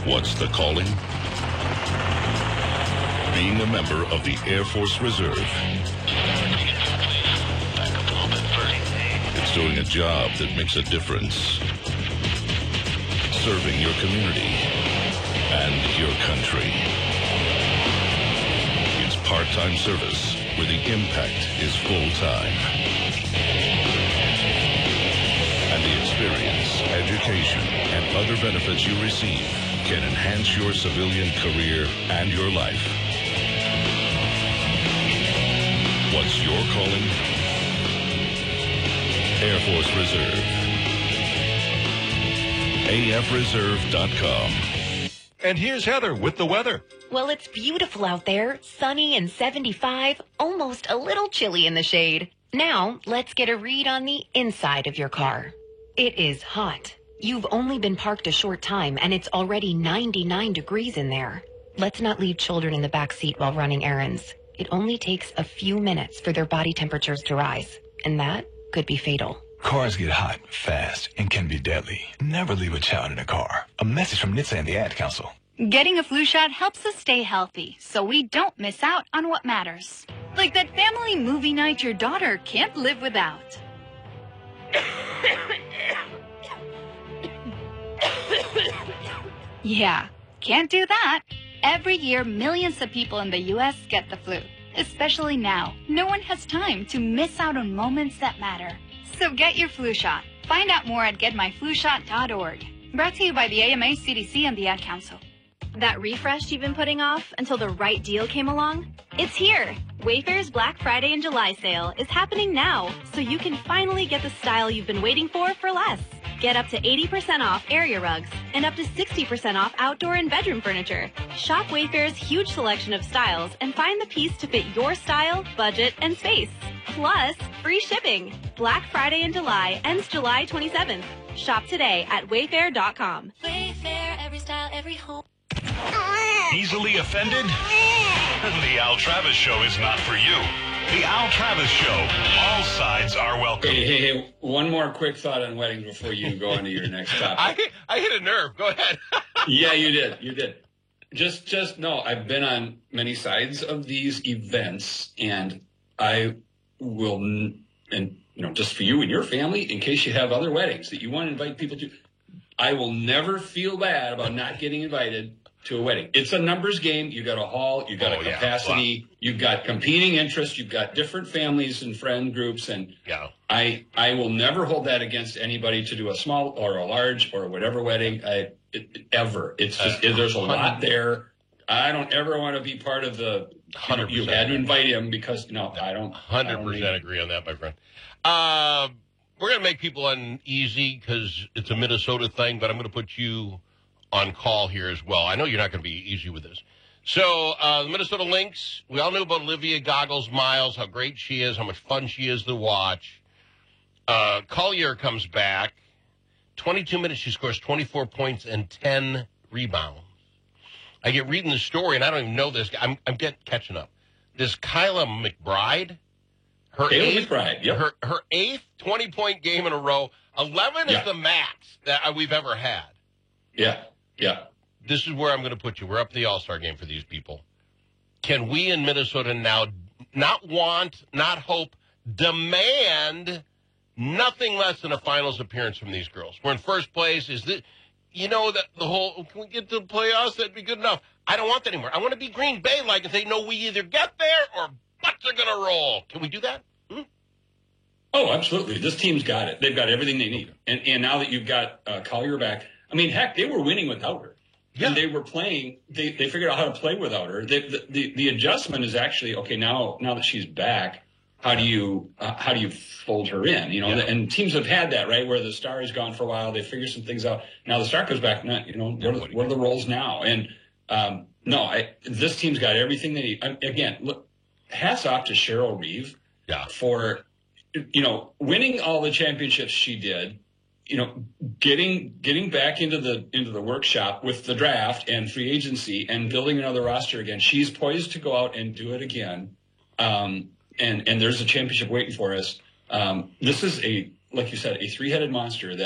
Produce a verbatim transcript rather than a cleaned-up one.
What's the calling? Being a member of the Air Force Reserve. It's doing a job that makes a difference. Serving your community and your country. It's part-time service where the impact is full-time. And the experience, education, and other benefits you receive can enhance your civilian career and your life. What's your calling? Air Force Reserve. A F reserve dot com. And here's Heather with the weather. Well, it's beautiful out there, sunny and seventy-five, almost a little chilly in the shade. Now, let's get a read on the inside of your car. It is hot. You've only been parked a short time, and it's already ninety-nine degrees in there. Let's not leave children in the back seat while running errands. It only takes a few minutes for their body temperatures to rise, and that could be fatal. Cars get hot, fast, and can be deadly. Never leave a child in a car. A message from N H T S A and the Ad Council. Getting a flu shot helps us stay healthy, so we don't miss out on what matters. Like that family movie night your daughter can't live without. Yeah, can't do that. Every year, millions of people in the U S get the flu. Especially now, no one has time to miss out on moments that matter. So get your flu shot. Find out more at get my flu shot dot org. Brought to you by the A M A, C D C, and the Ad Council. That refresh you've been putting off until the right deal came along? It's here! Wayfair's Black Friday and July sale is happening now, so you can finally get the style you've been waiting for for less. Get up to eighty percent off area rugs and up to sixty percent off outdoor and bedroom furniture. Shop Wayfair's huge selection of styles and find the piece to fit your style, budget, and space. Plus, free shipping. Black Friday in July ends July twenty-seventh. Shop today at wayfair dot com. Wayfair, every style, every home. Easily offended? The Al Travis Show is not for you. The Al Travis Show. All sides are welcome. Hey, hey, hey, one more quick thought on weddings before you go on to your next topic. I, I hit a nerve. Go ahead. Yeah, you did. You did. Just, just no, I've been on many sides of these events, and I will, and you know, just for you and your family, in case you have other weddings that you want to invite people to, I will never feel bad about not getting invited to a wedding. It's a numbers game. You got a hall, you got Oh, a yeah. capacity, Wow. you've got competing interests, you've got different families and friend groups, and Yeah. I I will never hold that against anybody to do a small or a large or whatever wedding. I it, ever. It's just Uh, there's a lot there. I don't ever want to be part of the. You, know, you had to invite him because no, I don't. one hundred percent agree on that, my friend. Uh, we're going to make people uneasy because it's a Minnesota thing, but I'm going to put you on call here as well. I know you're not going to be easy with this. So uh, the Minnesota Lynx, we all knew about Olivia Goggles Miles, how great she is, how much fun she is to watch. Uh, Collier comes back. twenty-two minutes, she scores twenty-four points and ten rebounds. I get reading the story, and I don't even know this. I'm, I'm getting catching up. This Kyla McBride, her Kayla eighth, McBride, yep. her, her eighth twenty-point game in a row. eleven Yeah. is the max that we've ever had. Yeah, yeah. This is where I'm going to put you. We're up to the All-Star game for these people. Can we in Minnesota now not want, not hope, demand nothing less than a finals appearance from these girls? We're in first place. Is this, you know, that the whole, can we get to the playoffs? That'd be good enough. I don't want that anymore. I want to be Green Bay-like and say, no, we either get there or butts are going to roll. Can we do that? Hmm? Oh, absolutely. This team's got it. They've got everything they need. And and now that you've got uh, Collier back, I mean, heck, they were winning without her. Yeah. And they were playing, they, they figured out how to play without her. They, the, the the adjustment is actually, okay, now now that she's back, how do you uh, how do you fold her in? You know, Yeah. and teams have had that, right, where the star is gone for a while. They figure some things out. Now the star comes back, now, you know, what are, what are the roles now? And um, no, I, this team's got everything they need. I, again, look, hats off to Cheryl Reeve Yeah. for, you know, winning all the championships she did. You know, getting getting back into the into the workshop with the draft and free agency and building another roster again. She's poised to go out and do it again. Um, and and there's a championship waiting for us. Um, this is a, like you said, a three-headed monster that